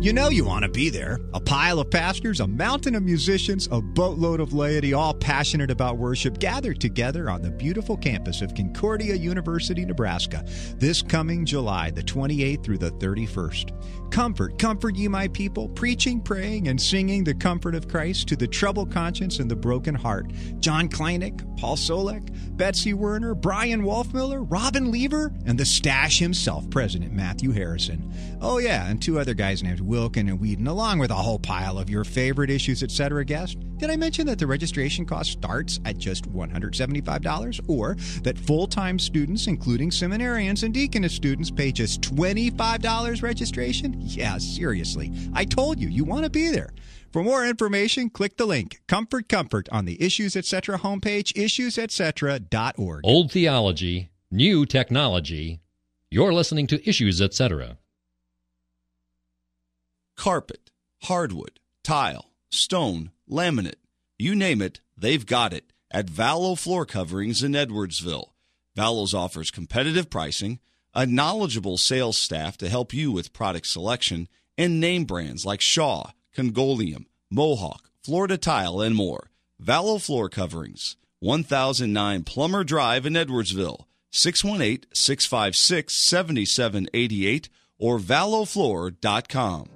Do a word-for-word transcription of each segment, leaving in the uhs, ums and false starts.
You know you want to be there. A pile of pastors, a mountain of musicians, a boatload of laity, all passionate about worship, gathered together on the beautiful campus of Concordia University, Nebraska, this coming July the twenty-eighth through the thirty-first. Comfort, comfort ye my people, preaching, praying, and singing the comfort of Christ to the troubled conscience and the broken heart. John Kleinig, Paul Solek, Betsy Werner, Brian Wolfmiller, Robin Lever, and the Stash himself, President Matthew Harrison. Oh yeah, and two other guys named Wilkin and Whedon, along with a whole pile of your favorite Issues, et cetera guests. Did I mention that the registration cost starts at just one hundred seventy-five dollars, or that full-time students, including seminarians and deaconess students, pay just twenty-five dollars registration? Yeah, seriously. I told you, you want to be there. For more information, click the link, Comfort Comfort, on the Issues, et cetera homepage, issues et cetera dot org. Old theology, new technology. You're listening to Issues, et cetera. Carpet, hardwood, tile, stone, laminate, you name it, they've got it at Vallow Floor Coverings in Edwardsville. Vallows offers competitive pricing, a knowledgeable sales staff to help you with product selection, and name brands like Shaw, Congolium, Mohawk, Florida Tile, and more. Vallow Floor Coverings, one thousand nine Plummer Drive in Edwardsville, six one eight, six five six, seven seven eight eight or vallow floor dot com.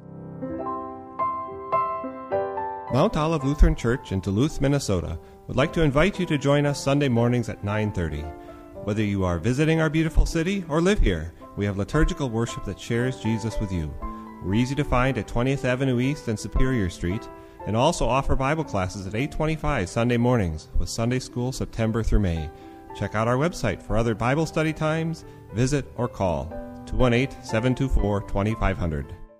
Mount Olive Lutheran Church in Duluth, Minnesota would like to invite you to join us Sunday mornings at nine thirty. Whether you are visiting our beautiful city or live here, we have liturgical worship that shares Jesus with you. We're easy to find at twentieth Avenue East and Superior Street, and also offer Bible classes at eight twenty-five Sunday mornings with Sunday School September through May. Check out our website for other Bible study times, visit or call two one eight, seven two four, two five zero zero.